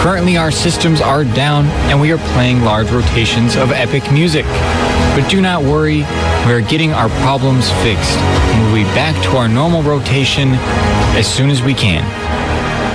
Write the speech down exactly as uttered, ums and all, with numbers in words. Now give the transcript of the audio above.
Currently, our systems are down and we are playing large rotations of epic music. But do not worry, we are getting our problems fixed and we'll be back to our normal rotation as soon as we can.